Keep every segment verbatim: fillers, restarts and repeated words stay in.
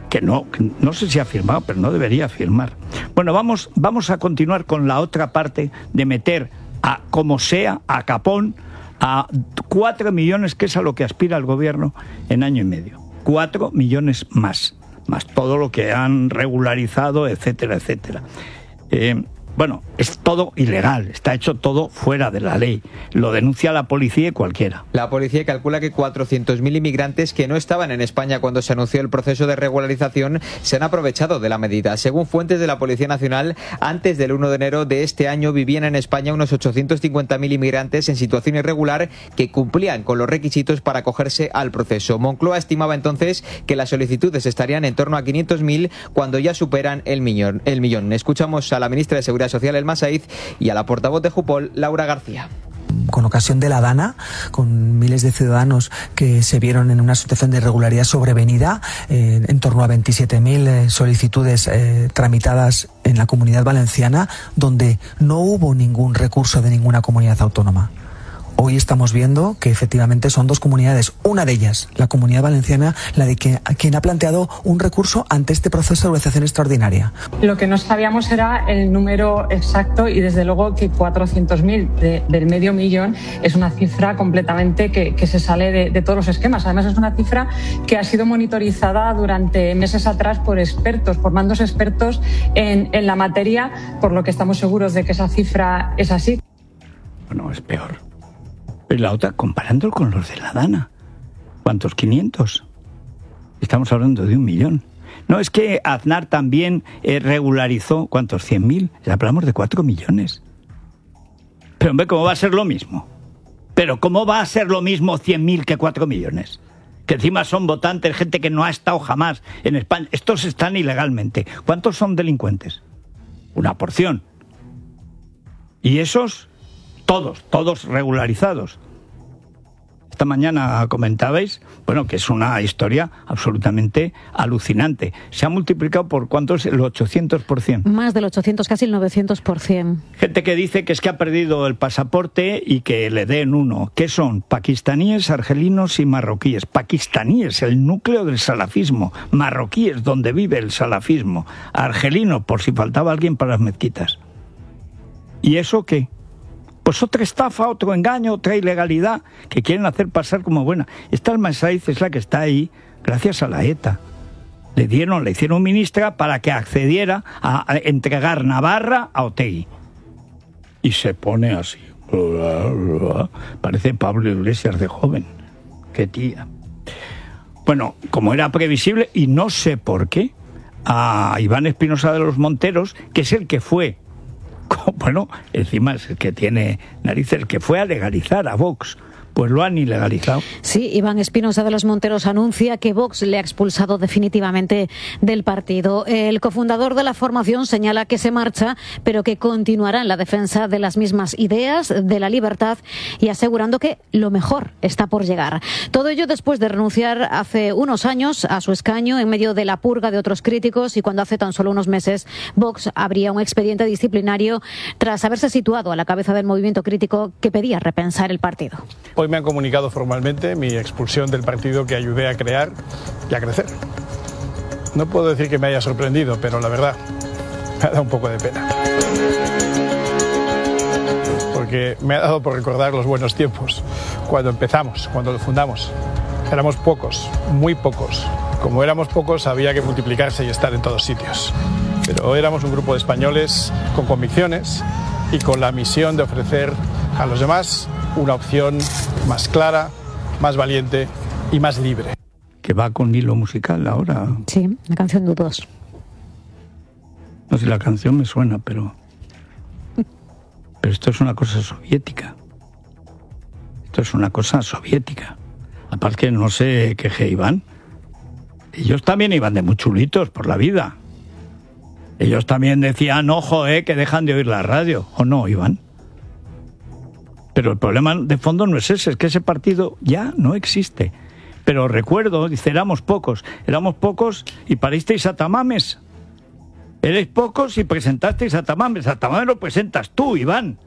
que no, que no sé si ha firmado, pero no debería firmar. Bueno, vamos, vamos a continuar con la otra parte de meter a como sea, a capón, a cuatro millones, que es a lo que aspira el gobierno en año y medio. Cuatro millones más, más todo lo que han regularizado, etcétera, etcétera. Eh, bueno, es todo ilegal, está hecho todo fuera de la ley. Lo denuncia la policía y cualquiera. La policía calcula que cuatrocientos mil inmigrantes que no estaban en España cuando se anunció el proceso de regularización se han aprovechado de la medida. Según fuentes de la Policía Nacional, antes del uno de enero de este año vivían en España unos ochocientos cincuenta mil inmigrantes en situación irregular que cumplían con los requisitos para acogerse al proceso. Moncloa estimaba entonces que las solicitudes estarían en torno a quinientos mil cuando ya superan el millón. El millón. Escuchamos a la ministra de Seguridad Social, Elma Saiz, y a la portavoz de Jupol, Laura García. Con ocasión de la DANA, con miles de ciudadanos que se vieron en una situación de irregularidad sobrevenida, eh, en torno a veintisiete mil eh, solicitudes eh, tramitadas en la Comunidad Valenciana, donde no hubo ningún recurso de ninguna comunidad autónoma. Hoy estamos viendo que efectivamente son dos comunidades, una de ellas, la Comunidad Valenciana, la de que, quien ha planteado un recurso ante este proceso de regularización extraordinaria. Lo que no sabíamos era el número exacto y desde luego que cuatrocientos mil de, del medio millón es una cifra completamente que, que se sale de, de todos los esquemas. Además es una cifra que ha sido monitorizada durante meses atrás por expertos, por mandos expertos en, en la materia, por lo que estamos seguros de que esa cifra es así. Bueno, es peor. Pero la otra, comparándolo con los de la DANA, ¿cuántos? ¿quinientos? Estamos hablando de un millón. No, es que Aznar también eh, regularizó, ¿cuántos? ¿cien mil? Hablamos de cuatro millones. Pero hombre, ¿cómo va a ser lo mismo? Pero ¿cómo va a ser lo mismo cien mil que cuatro millones? Que encima son votantes, gente que no ha estado jamás en España. Estos están ilegalmente. ¿Cuántos son delincuentes? Una porción. Y esos... Todos, todos regularizados. Esta mañana comentabais, bueno, que es una historia absolutamente alucinante. Se ha multiplicado por ¿cuántos? El ochocientos por ciento. Más del ochocientos, casi el novecientos por ciento. Gente que dice que es que ha perdido el pasaporte y que le den uno. ¿Qué son? Pakistaníes, argelinos y marroquíes. Pakistaníes, el núcleo del salafismo. Marroquíes, donde vive el salafismo. Argelinos, por si faltaba alguien para las mezquitas. ¿Y eso qué? Pues otra estafa, otro engaño, otra ilegalidad que quieren hacer pasar como buena. Esta Elma Saiz es la que está ahí gracias a la ETA. Le dieron, le hicieron ministra para que accediera a, a entregar Navarra a Otegi. Y se pone así. Parece Pablo Iglesias de joven. Qué tía. Bueno, como era previsible, y no sé por qué, a Iván Espinosa de los Monteros, que es el que fue, bueno, encima es el que tiene narices, el que fue a legalizar a Vox, pues lo han ilegalizado. Sí, Iván Espinosa de los Monteros anuncia que Vox le ha expulsado definitivamente del partido. El cofundador de la formación señala que se marcha, pero que continuará en la defensa de las mismas ideas, de la libertad, y asegurando que lo mejor está por llegar. Todo ello después de renunciar hace unos años a su escaño en medio de la purga de otros críticos y cuando hace tan solo unos meses Vox abría un expediente disciplinario tras haberse situado a la cabeza del movimiento crítico que pedía repensar el partido. Hoy me han comunicado formalmente mi expulsión del partido que ayudé a crear y a crecer. No puedo decir que me haya sorprendido, pero la verdad, me ha dado un poco de pena. Porque me ha dado por recordar los buenos tiempos, cuando empezamos, cuando lo fundamos. Éramos pocos, muy pocos. Como éramos pocos, había que multiplicarse y estar en todos sitios. Pero éramos un grupo de españoles con convicciones y con la misión de ofrecer a los demás una opción más clara, más valiente y más libre. Que va con hilo musical ahora. Sí, la canción de U dos. No sé, la canción me suena, pero... Pero esto es una cosa soviética. Esto es una cosa soviética. Aparte que no sé qué G iban. Ellos también iban de muy chulitos por la vida. Ellos también decían, ojo, eh, que dejan de oír la radio. ¿O no, Iván? Pero el problema de fondo no es ese, es que ese partido ya no existe. Pero recuerdo, dice, éramos pocos, éramos pocos y paristeis a Tamames. Eres pocos y presentasteis a Tamames. A Tamames lo presentas tú, Iván.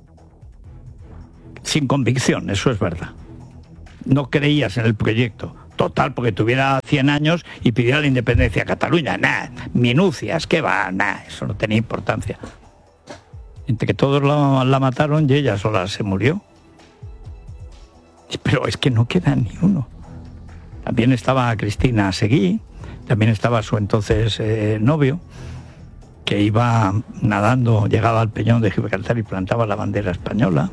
Sin convicción, eso es verdad. No creías en el proyecto. Total, porque tuviera cien años y pidiera la independencia de Cataluña. Nah, minucias, ¿qué va? Nah, eso no tenía importancia. Entre que todos la, la mataron y ella sola se murió. Pero es que no queda ni uno. También estaba Cristina Seguí, también estaba su entonces eh, novio, que iba nadando, llegaba al peñón de Gibraltar y plantaba la bandera española.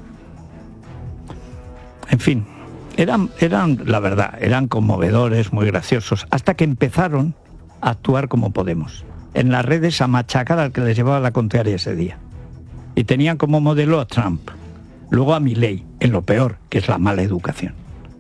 En fin, eran, eran, la verdad, eran conmovedores, muy graciosos, hasta que empezaron a actuar como Podemos, en las redes a machacar al que les llevaba la contraria ese día. Y tenían como modelo a Trump, luego a Milei, en lo peor, que es la mala educación.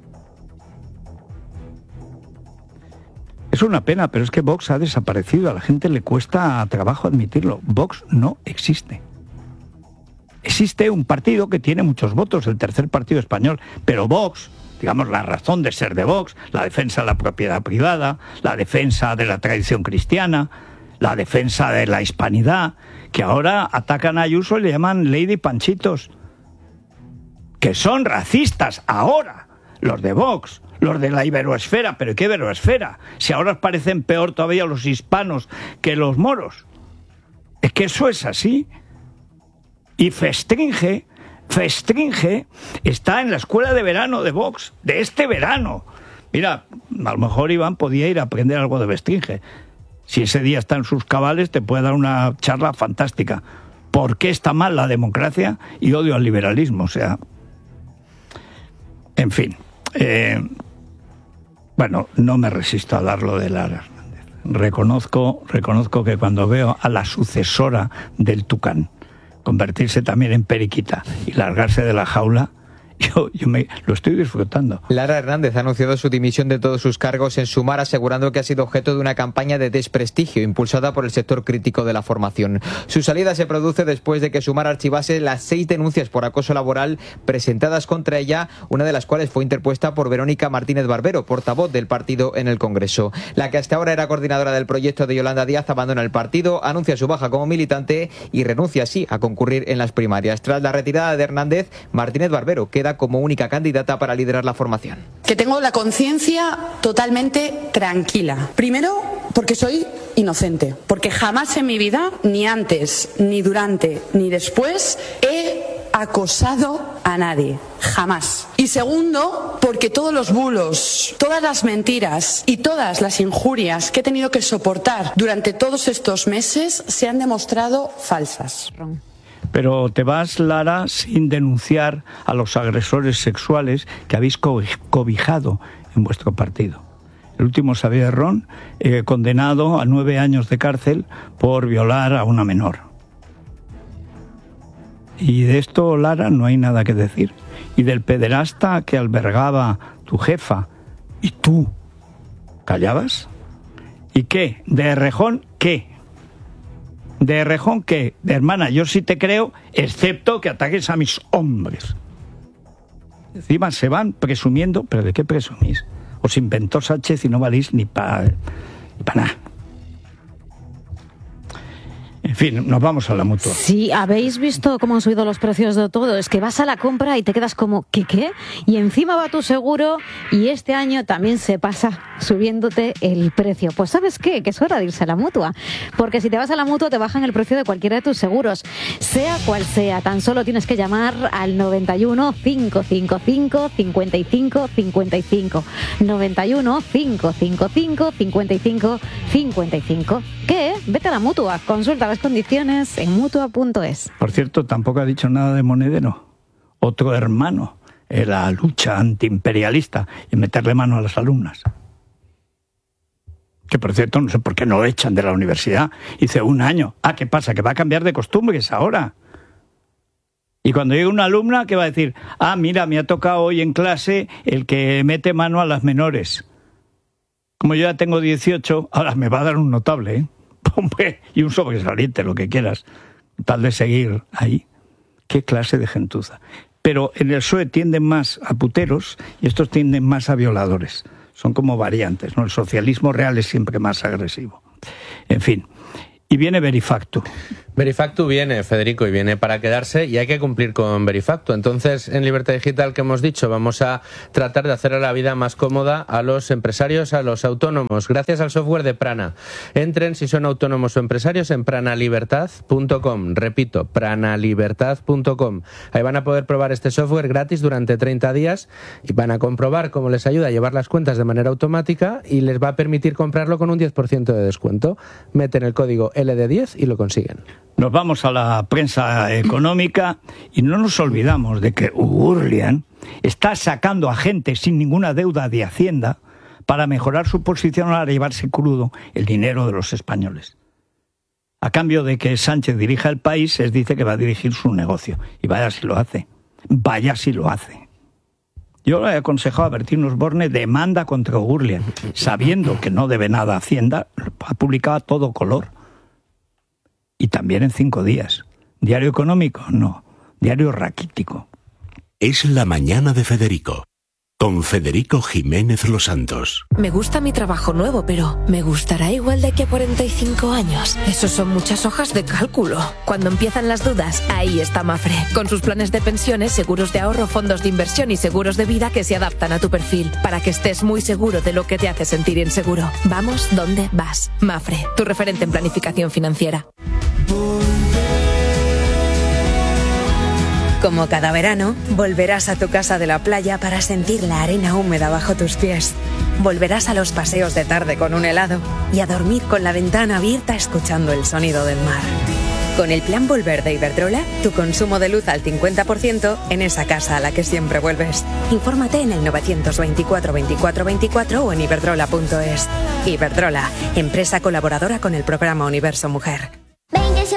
Es una pena, pero es que Vox ha desaparecido, a la gente le cuesta trabajo admitirlo. Vox no existe. Existe un partido que tiene muchos votos, el tercer partido español, pero Vox, digamos, la razón de ser de Vox, la defensa de la propiedad privada, la defensa de la tradición cristiana, la defensa de la hispanidad, que ahora atacan a Ayuso y le llaman Lady Panchitos, que son racistas ahora, los de Vox, los de la iberoesfera. ¿Pero qué iberoesfera? Si ahora os parecen peor todavía los hispanos que los moros. Es que eso es así. Y Festringe, Festringe está en la escuela de verano de Vox, de este verano. Mira, a lo mejor Iván podía ir a aprender algo de Festringe. Si ese día está en sus cabales, te puede dar una charla fantástica. ¿Por qué está mal la democracia y odio al liberalismo? O sea, en fin. Eh, bueno, no me resisto a dar lo de Lara Hernández. Reconozco, reconozco que cuando veo a la sucesora del Tucán convertirse también en periquita y largarse de la jaula, yo, yo me lo estoy disfrutando. Lara Hernández ha anunciado su dimisión de todos sus cargos en Sumar, asegurando que ha sido objeto de una campaña de desprestigio impulsada por el sector crítico de la formación. Su salida se produce después de que Sumar archivase las seis denuncias por acoso laboral presentadas contra ella, una de las cuales fue interpuesta por Verónica Martínez Barbero, portavoz del partido en el Congreso. La que hasta ahora era coordinadora del proyecto de Yolanda Díaz abandona el partido, anuncia su baja como militante y renuncia así a concurrir en las primarias. Tras la retirada de Hernández, Martínez Barbero queda como única candidata para liderar la formación. Que tengo la conciencia totalmente tranquila. Primero, porque soy inocente, porque jamás en mi vida, ni antes, ni durante, ni después, he acosado a nadie. Jamás. Y segundo, porque todos los bulos, todas las mentiras y todas las injurias que he tenido que soportar durante todos estos meses se han demostrado falsas. Pero te vas, Lara, sin denunciar a los agresores sexuales que habéis cobijado en vuestro partido. El último, Xavier Ron, eh, condenado a nueve años de cárcel por violar a una menor. Y de esto, Lara, no hay nada que decir. Y del pederasta que albergaba tu jefa. ¿Y tú? ¿Callabas? ¿Y qué? ¿De Errejón qué? ¿De Errejón qué? De hermana, yo sí te creo, excepto que ataques a mis hombres. Encima se van presumiendo, ¿pero de qué presumís? Os inventó Sánchez y no valís ni para ni pa nada. En fin, nos vamos a la Mutua. Sí, ¿habéis visto cómo han subido los precios de todo? Es que vas a la compra y te quedas como, ¿qué qué? Y encima va tu seguro y este año también se pasa subiéndote el precio. Pues ¿sabes qué? Que es hora de irse a la Mutua. Porque si te vas a la Mutua te bajan el precio de cualquiera de tus seguros. Sea cual sea, tan solo tienes que llamar al noventa y uno, cinco cinco cinco, cincuenta y cinco cincuenta y cinco. noventa y uno, cinco cinco cinco, cincuenta y cinco cincuenta y cinco. ¿Qué? Vete a la Mutua, consulta las condiciones en mutua punto es. Por cierto, tampoco ha dicho nada de Monedero, otro hermano en la lucha antiimperialista y meterle mano a las alumnas. Que por cierto, no sé por qué no lo echan de la universidad. Hice un año. Ah, ¿qué pasa? Que va a cambiar de costumbres ahora. Y cuando llegue una alumna, ¿qué va a decir? Ah, mira, me ha tocado hoy en clase el que mete mano a las menores. Como yo ya tengo dieciocho, ahora me va a dar un notable, ¿eh? Hombre, y un sobresaliente, lo que quieras, tal de seguir ahí. Qué clase de gentuza. Pero en el P S O E tienden más a puteros y estos tienden más a violadores. Son como variantes, ¿no? El socialismo real es siempre más agresivo. En fin, y viene Verifacto. Verifactu viene, Federico, y viene para quedarse y hay que cumplir con Verifactu. Entonces, en Libertad Digital, que hemos dicho, vamos a tratar de hacer la vida más cómoda a los empresarios, a los autónomos, gracias al software de Prana. Entren, si son autónomos o empresarios, en pranalibertad punto com. Repito, pranalibertad punto com. Ahí van a poder probar este software gratis durante treinta días y van a comprobar cómo les ayuda a llevar las cuentas de manera automática y les va a permitir comprarlo con un diez por ciento de descuento. Meten el código L D diez y lo consiguen. Nos vamos a la prensa económica y no nos olvidamos de que Gurlian está sacando a gente sin ninguna deuda de Hacienda para mejorar su posición al llevarse crudo el dinero de los españoles. A cambio de que Sánchez dirija el país, les dice que va a dirigir su negocio. Y vaya si lo hace. Vaya si lo hace. Yo le he aconsejado a Bertín Osborne demanda contra Gurlian, sabiendo que no debe nada a Hacienda, ha publicado a todo color. Y también en cinco días. ¿Diario económico? No. Diario raquítico. Es la mañana de Federico, con Federico Jiménez Los Santos. Me gusta mi trabajo nuevo, pero ¿me gustará igual de aquí a cuarenta y cinco años? Esos son muchas hojas de cálculo. Cuando empiezan las dudas, ahí está Mafre. Con sus planes de pensiones, seguros de ahorro, fondos de inversión y seguros de vida que se adaptan a tu perfil, para que estés muy seguro de lo que te hace sentir inseguro. Vamos donde vas. Mafre, tu referente en planificación financiera. Como cada verano, volverás a tu casa de la playa para sentir la arena húmeda bajo tus pies. Volverás a los paseos de tarde con un helado y a dormir con la ventana abierta escuchando el sonido del mar. Con el plan Volver de Iberdrola, tu consumo de luz al cincuenta por ciento en esa casa a la que siempre vuelves. Infórmate en el novecientos veinticuatro veinticuatro veinticuatro o en iberdrola punto es. Iberdrola, empresa colaboradora con el programa Universo Mujer.